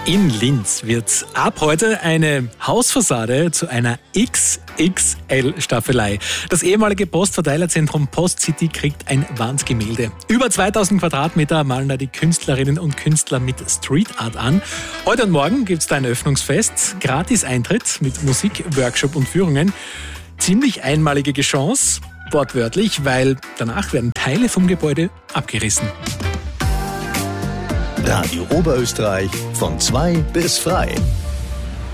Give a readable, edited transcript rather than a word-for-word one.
In Linz wird ab heute eine Hausfassade zu einer XXL-Staffelei. Das ehemalige Postverteilerzentrum Post-City kriegt ein Wandgemälde. Über 2000 Quadratmeter malen da die Künstlerinnen und Künstler mit Street Art an. Heute und morgen gibt es da ein Öffnungsfest, Gratis-Eintritt mit Musik, Workshop und Führungen. Ziemlich einmalige Chance, wortwörtlich, weil danach werden Teile vom Gebäude abgerissen. Radio Oberösterreich von 2 bis frei.